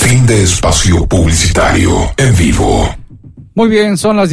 Fin de espacio publicitario en vivo. Muy bien, son las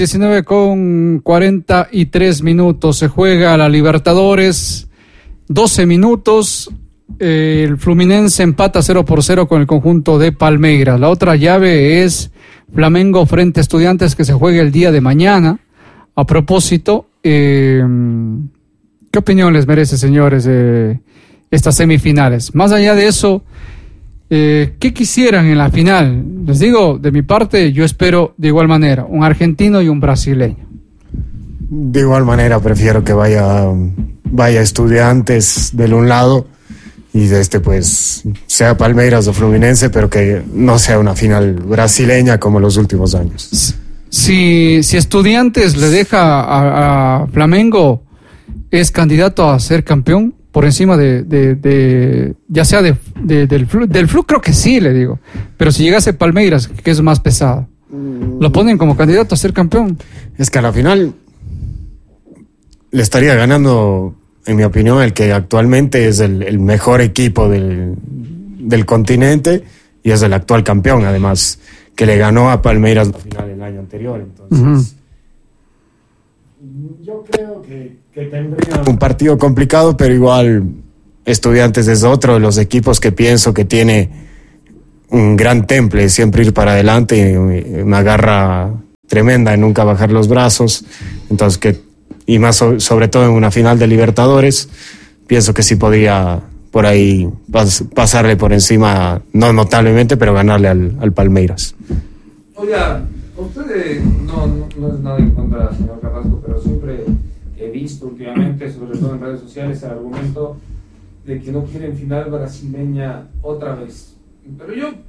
19:43. Se juega la Libertadores, 12 minutos. El Fluminense empata 0-0 con el conjunto de Palmeiras. La otra llave es Flamengo frente a Estudiantes, que se juega el día de mañana. A propósito, ¿qué opinión les merece, señores, estas semifinales? Más allá de eso, ¿qué quisieran en la final? Les digo, de mi parte, yo espero de igual manera un argentino y un brasileño. De igual manera prefiero que vaya Estudiantes del un lado y pues sea Palmeiras o Fluminense, pero que no sea una final brasileña como los últimos años. Si Estudiantes le deja a Flamengo, ¿es candidato a ser campeón por encima ya sea del Flu? Creo que sí, le digo. Pero si llegase Palmeiras, que es más pesado, ¿lo ponen como candidato a ser campeón? Es que a la final le estaría ganando, en mi opinión, el que actualmente es el mejor equipo del continente y es el actual campeón, además, que le ganó a Palmeiras la final el año anterior. Entonces, yo creo que tendría un partido complicado, pero igual Estudiantes es otro de los equipos que pienso que tiene un gran temple, siempre ir para adelante, una garra tremenda en nunca bajar los brazos. Entonces, y más sobre todo en una final de Libertadores, pienso que sí podría por ahí pasarle por encima, no notablemente, pero ganarle al Palmeiras. Oiga, usted no es nada en contra, señor Carrasco, pero siempre he visto últimamente, sobre todo en redes sociales, el argumento de que no quieren final brasileña otra vez. Pero yo